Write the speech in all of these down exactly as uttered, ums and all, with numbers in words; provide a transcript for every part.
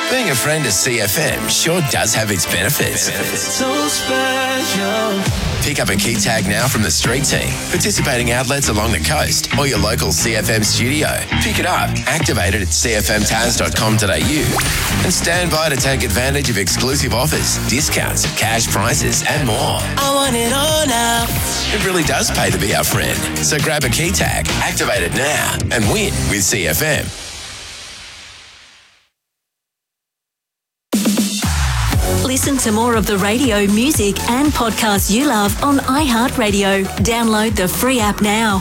Being a friend of C F M sure does have its benefits. benefits. So special. Pick up a key tag now from the street team, participating outlets along the coast, or your local C F M studio. Pick it up, activate it at c f m taz dot com dot a u, and stand by to take advantage of exclusive offers, discounts, cash prizes, and more. I want it all now. It really does pay to be our friend. So grab a key tag, activate it now, and win with C F M. Listen to more of the radio, music and podcasts you love on iHeartRadio. Download the free app now.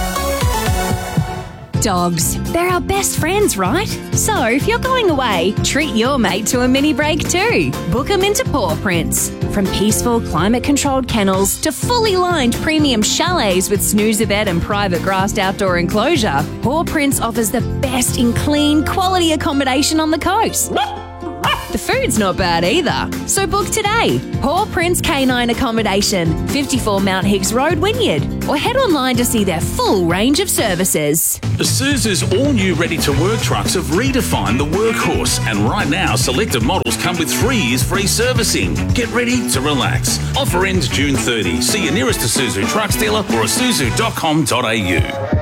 Dogs. They're our best friends, right? So if you're going away, treat your mate to a mini break too. Book them into Paw Prints. From peaceful, climate-controlled kennels to fully lined premium chalets with snoozer bed and private grassed outdoor enclosure, Paw Prints offers the best in clean, quality accommodation on the coast. The food's not bad either. So book today. Paw Prints Canine Accommodation, fifty-four Mount Higgs Road, Wynyard. Or head online to see their full range of services. Isuzu's all-new ready-to-work trucks have redefined the workhorse. And right now, selected models come with three years free servicing. Get ready to relax. Offer ends June thirtieth. See your nearest Isuzu trucks dealer or isuzu dot com dot a u.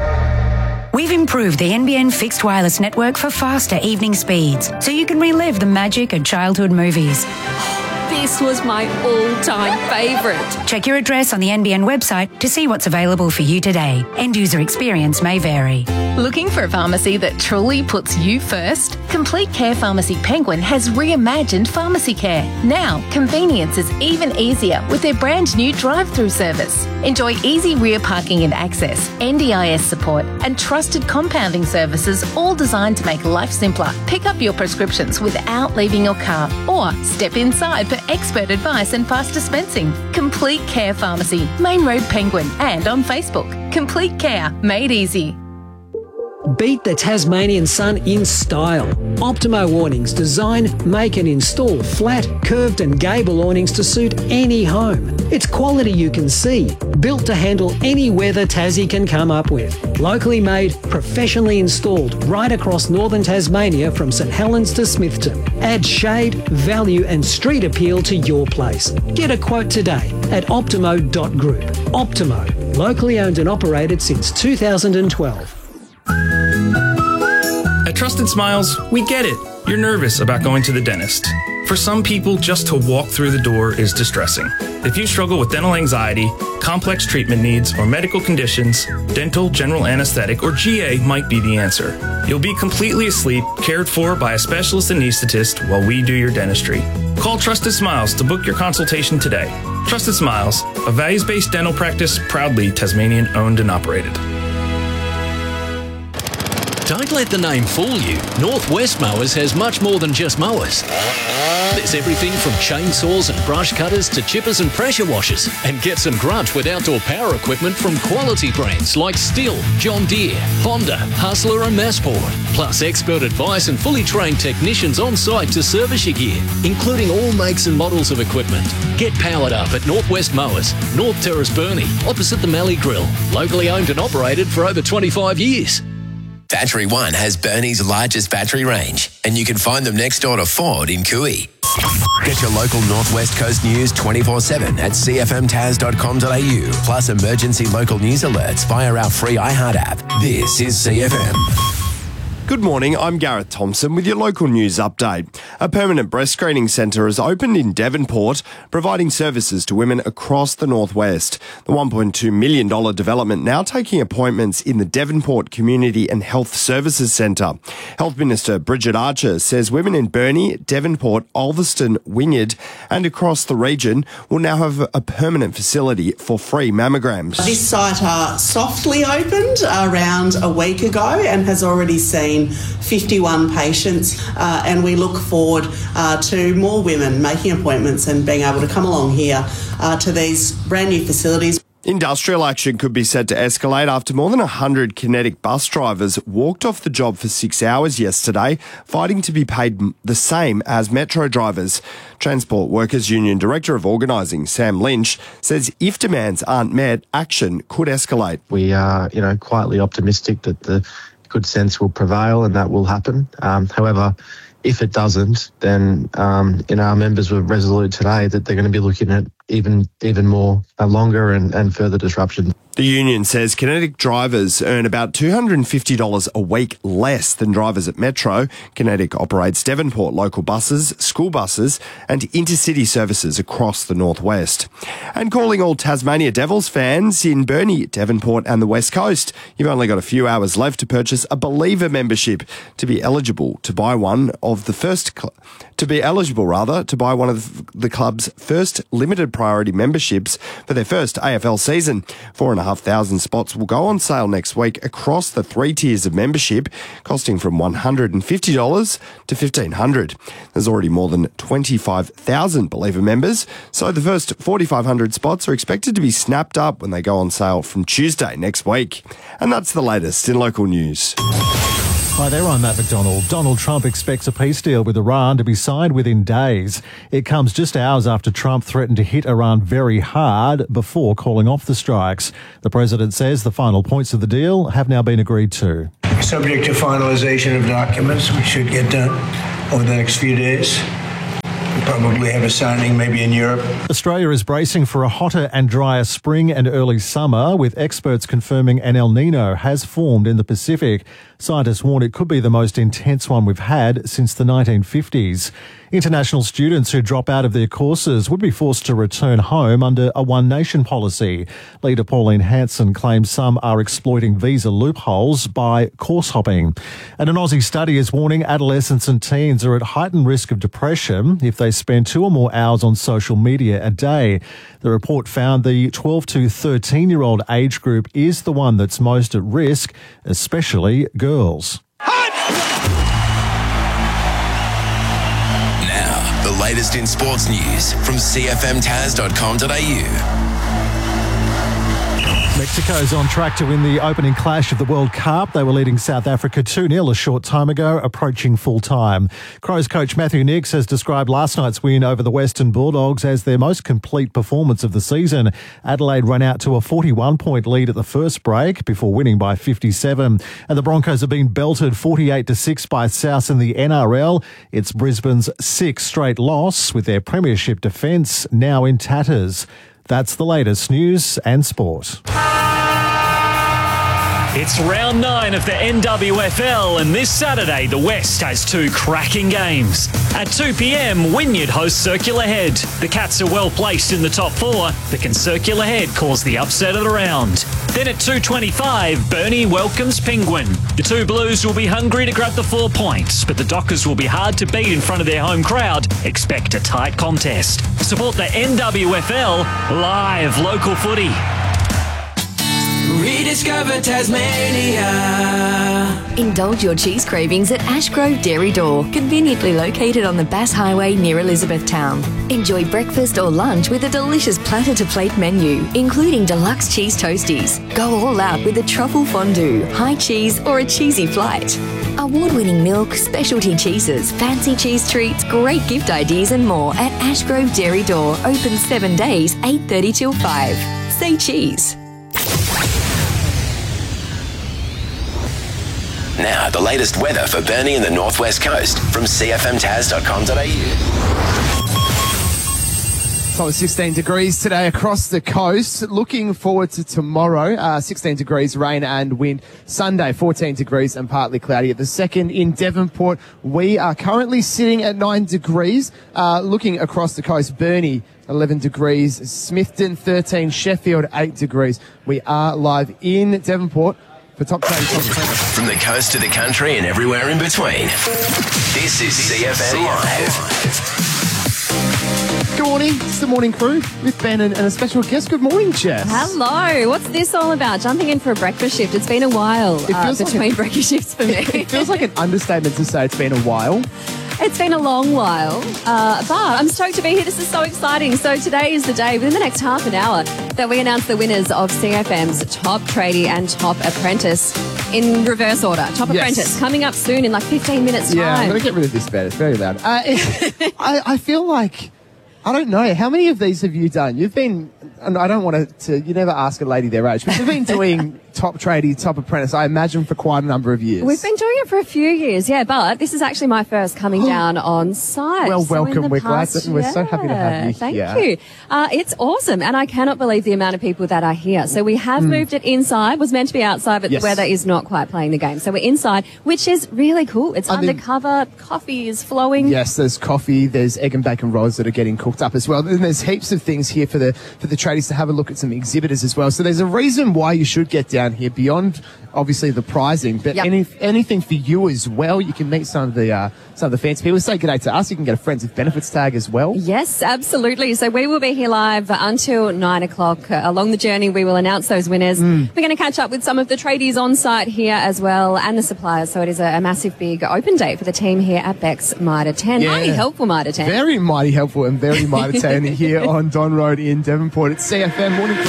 We've improved the N B N fixed wireless network for faster evening speeds, so you can relive the magic of childhood movies. This was my all-time favourite. Check your address on the N B N website to see what's available for you today. End-user experience may vary. Looking for a pharmacy that truly puts you first? Complete Care Pharmacy Penguin has reimagined pharmacy care. Now, convenience is even easier with their brand new drive-through service. Enjoy easy rear parking and access, N D I S support, and trusted compounding services, all designed to make life simpler. Pick up your prescriptions without leaving your car, or step inside for expert advice and fast dispensing. Complete Care Pharmacy, Main Road Penguin, and on Facebook. Complete Care, made easy. Beat the Tasmanian sun in style. Optimo awnings design, make and install flat, curved and gable awnings to suit any home. It's quality you can see, built to handle any weather Tassie can come up with. Locally made, professionally installed right across northern Tasmania from St Helens to Smithton. Add shade, value and street appeal to your place. Get a quote today at optimo dot group. Optimo, locally owned and operated since two thousand twelve. At Trusted Smiles, we get it. You're nervous about going to the dentist. For some people, just to walk through the door is distressing. If you struggle with dental anxiety, complex treatment needs, or medical conditions, dental, general anesthetic, or G A might be the answer. You'll be completely asleep, cared for by a specialist anesthetist while we do your dentistry. Call Trusted Smiles to book your consultation today. Trusted Smiles, a values-based dental practice proudly Tasmanian owned and operated. Don't let the name fool you. Northwest Mowers has much more than just mowers. There's everything from chainsaws and brush cutters to chippers and pressure washers. And get some grunge with outdoor power equipment from quality brands like Stihl, John Deere, Honda, Hustler and Massport. Plus expert advice and fully trained technicians on site to service your gear, including all makes and models of equipment. Get powered up at Northwest Mowers, North Terrace Burnie, opposite the Mallee Grill. Locally owned and operated for over twenty-five years. Battery One has Burnie's largest battery range, and you can find them next door to Ford in Cooey. Get your local Northwest Coast news twenty-four seven at c f m taz dot com dot a u, plus emergency local news alerts via our free iHeart app. This is C F M. Good morning, I'm Gareth Thompson with your local news update. A permanent breast screening centre has opened in Devonport, providing services to women across the northwest. The one point two million dollars development now taking appointments in the Devonport Community and Health Services Centre. Health Minister Bridget Archer says women in Burnie, Devonport, Ulverston, Wynyard and across the region will now have a permanent facility for free mammograms. This site uh, softly opened around a week ago and has already seen fifty-one patients, uh, and we look forward uh, to more women making appointments and being able to come along here uh, to these brand new facilities. Industrial action could be set to escalate after more than one hundred Kinetic bus drivers walked off the job for six hours yesterday, fighting to be paid the same as Metro drivers. Transport Workers Union Director of Organising, Sam Lynch, says if demands aren't met, action could escalate. We are, you know, quietly optimistic that the good sense will prevail and that will happen. Um, however, if it doesn't, then um, you know, our members were resolute today that they're going to be looking at even even more uh, longer and, and further disruption. The union says Kinetic drivers earn about two hundred fifty dollars a week less than drivers at Metro. Kinetic operates Devonport local buses, school buses and intercity services across the northwest. And calling all Tasmania Devils fans in Burnie, Devonport and the West Coast, you've only got a few hours left to purchase a Believer membership to be eligible to buy one of the first... Cl- to be eligible, rather, to buy one of the club's first limited priority memberships for their first A F L season. Four and a half thousand spots will go on sale next week across the three tiers of membership, costing from one hundred fifty dollars to fifteen hundred dollars. There's already more than twenty-five thousand Believer members, so the first forty-five hundred spots are expected to be snapped up when they go on sale from Tuesday next week. And that's the latest in local news. Hi there, I'm Matt McDonald. Donald Trump expects a peace deal with Iran to be signed within days. It comes just hours after Trump threatened to hit Iran very hard before calling off the strikes. The president says the final points of the deal have now been agreed to. Subject to finalization of documents, we should get done over the next few days. We'll probably have a signing maybe in Europe. Australia is bracing for a hotter and drier spring and early summer, with experts confirming an El Nino has formed in the Pacific. Scientists warn it could be the most intense one we've had since the nineteen fifties. International students who drop out of their courses would be forced to return home under a One Nation policy. Leader Pauline Hanson claims some are exploiting visa loopholes by course hopping. And an Aussie study is warning adolescents and teens are at heightened risk of depression if they spend two or more hours on social media a day. The report found the twelve to thirteen-year-old age group is the one that's most at risk, especially girls. Now, the latest in sports news from c f m taz dot com dot a u. Mexico's on track to win the opening clash of the World Cup. They were leading South Africa two nil a short time ago, approaching full time. Crows coach Matthew Nicks has described last night's win over the Western Bulldogs as their most complete performance of the season. Adelaide ran out to a forty-one point lead at the first break before winning by fifty-seven. And the Broncos have been belted forty-eight to six by South in the N R L. It's Brisbane's sixth straight loss, with their premiership defence now in tatters. That's the latest news and sport. It's round nine of the N W F L, and this Saturday the West has two cracking games. At two p.m, Wynyard hosts Circular Head. The Cats are well placed in the top four, but can Circular Head cause the upset of the round? Then at two twenty-five, Burnie welcomes Penguin. The two Blues will be hungry to grab the four points, but the Dockers will be hard to beat in front of their home crowd. Expect a tight contest. Support the N W F L live local footy. Rediscover Tasmania. Indulge your cheese cravings at Ashgrove Dairy Door, conveniently located on the Bass Highway near Elizabethtown. Enjoy breakfast or lunch with a delicious platter-to-plate menu, including deluxe cheese toasties. Go all out with a truffle fondue, high cheese or a cheesy flight. Award-winning milk, specialty cheeses, fancy cheese treats, great gift ideas and more at Ashgrove Dairy Door, open seven days, eight thirty till five. Say cheese. Now, the latest weather for Burnie and the Northwest Coast from c f m taz dot com dot a u. So it's sixteen degrees today across the coast. Looking forward to tomorrow, uh, sixteen degrees, rain and wind. Sunday, fourteen degrees and partly cloudy. At the second in Devonport, we are currently sitting at nine degrees. Uh, looking across the coast, Burnie, eleven degrees. Smithton, thirteen. Sheffield, eight degrees. We are live in Devonport for Top Trading Top Apprentice. From the coast to the country and everywhere in between, this is C F M Live. Good morning, it's the morning crew with Ben and, and a special guest. Good morning, Jess. Hello. What's this all about? Jumping in for a breakfast shift. It's been a while It uh, feels like between a- breakfast shifts for me. It feels like an understatement to say it's been a while. It's been a long while, uh, but I'm stoked to be here. This is so exciting. So today is the day, within the next half an hour, that we announce the winners of C F M's Top Tradie and Top Apprentice in reverse order. Top Yes. Apprentice coming up soon in like fifteen minutes time. Yeah, I'm going to get rid of this bed. It's very loud. Uh, I, I feel like, I don't know, how many of these have you done? You've been, and I don't want to, to you never ask a lady their age, but you've been doing top tradie, top apprentice, I imagine, for quite a number of years. We've been doing it for a few years, yeah, but this is actually my first coming down on site. Well, So in welcome. the We're glad past- that we're so happy to have you Thank here. you. Uh, it's awesome, and I cannot believe the amount of people that are here. So we have Mm. moved it inside. Was meant to be outside, but Yes. the weather is not quite playing the game. So we're inside, which is really cool. It's I mean- undercover. Coffee is flowing. Yes, there's coffee, there's egg and bacon rolls that are getting cooked up as well. And there's heaps of things here for the for the tradies to have a look at, some exhibitors as well. So there's a reason why you should get down here beyond obviously the prizing, but Yep. any, anything for you as well. You can meet some of the uh, some of the fancy people. Say good day to us. You can get a Friends with Benefits tag as well. Yes, absolutely. So we will be here live until nine o'clock. Uh, along the journey, we will announce those winners. Mm. We're going to catch up with some of the tradies on site here as well, and the suppliers. So it is a, a massive, big open day for the team here at Beck's Mitre ten. Yeah. Mighty helpful Mitre ten. Very mighty helpful and very mighty here on Don Road in Devonport. It's C F M Morning.